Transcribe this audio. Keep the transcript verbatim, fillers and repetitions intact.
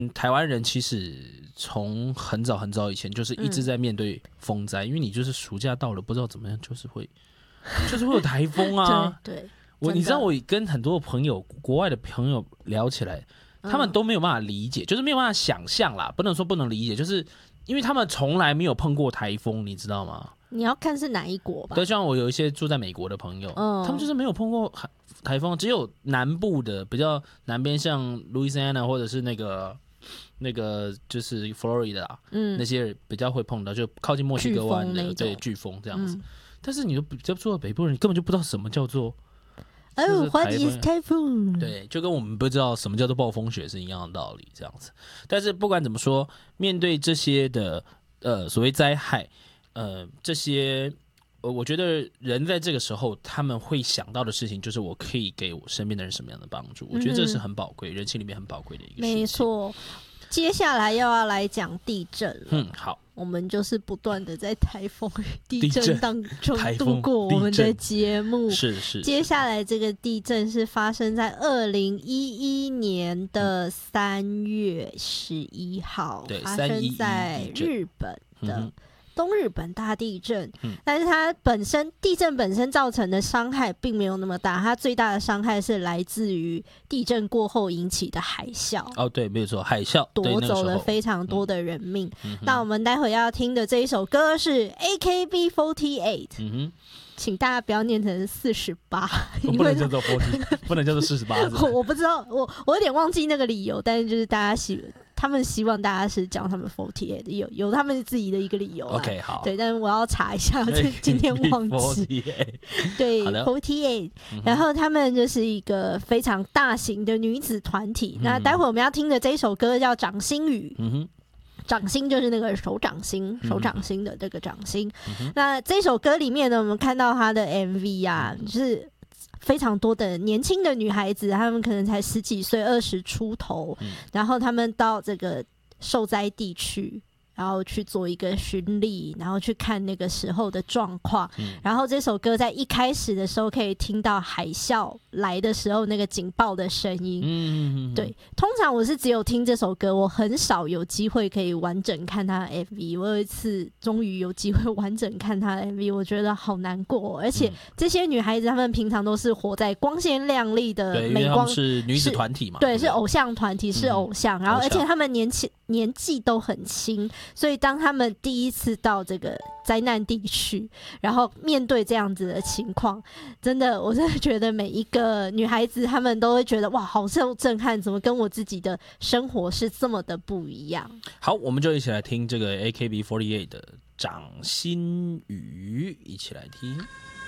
台湾人其实从很早很早以前就是一直在面对风灾，嗯、因为你就是暑假到了，不知道怎么样，就是会就是会有台风啊。 对对， 我你知道我跟很多朋友国外的朋友聊起来，他们都没有办法理解，嗯、就是没有办法想象啦，不能说不能理解，就是因为他们从来没有碰过台风，你知道吗？ 你要看是哪一国吧。 对，像我有一些住在美国的朋友，嗯、他们就是没有碰过台风，只有南部的比较南边，像 Louisiana 或者是那个那个就是 Florida，嗯，那些比较会碰到，就靠近墨西哥湾的对飓风这样子。嗯、但是你比较住在北部人，你根本就不知道什么叫做哦 ，What is typhoon？ 对，就跟我们不知道什么叫做暴风雪是一样的道理，这样子。但是不管怎么说，面对这些的呃所谓灾害。呃，这些，呃，我觉得人在这个时候，他们会想到的事情，就是我可以给我身边的人什么样的帮助。我觉得这是很宝贵，嗯、人性里面很宝贵的一个事情。 没错，接下来又要来讲地震了。 嗯，好， 我们就是不断的在台风与地震当中度过我们的节目。 是是。 接下来这个地震是发生在二零一一年的三月十一号， 对， 发生在日本的。嗯东日本大地震，嗯、但是它本身地震本身造成的伤害并没有那么大，它最大的伤害是来自于地震过后引起的海啸。 哦，对，没有错，海啸夺走了非常多的人命。嗯、那我们待会要听的这一首歌是 A K B 四十八。嗯哼。请大家不要念成四十八， 不能叫做四十，不能叫做四十八。 我不知道，我我有点忘记那个理由，但是就是大家希他们希望大家是讲他们四十八，有有他们自己的一个理由。 OK， 好， 对，但是我要查一下，今天忘记。对，四十八，然后他们就是一个非常大型的女子团体。嗯、那待会我们要听的这一首歌叫《掌心语》。嗯哼。掌心就是那个手掌心，手掌心的这个掌心。嗯、那这首歌里面呢，我们看到它的 M V 啊，嗯、就是非常多的年轻的女孩子，她们可能才十几岁、二十出头，嗯、然后她们到这个受灾地区。然后去做一个巡礼，然后去看那个时候的状况。嗯、然后这首歌在一开始的时候可以听到海啸来的时候那个警报的声音。嗯、对，通常我是只有听这首歌，我很少有机会可以完整看他的 M V。我有一次终于有机会完整看他的 M V， 我觉得好难过。而且这些女孩子她们平常都是活在光鲜亮丽的美光， 是女子团体嘛？ 对，是偶像团体，是偶像。嗯、然后而且她们年轻年纪都很轻。所以当他们第一次到这个灾难地区，然后面对这样子的情况，真的我真的觉得每一个女孩子她们都会觉得哇好受震撼，怎么跟我自己的生活是这么的不一样。 好，我们就一起来听这个 A K B 四十八 的掌心语，一起来听。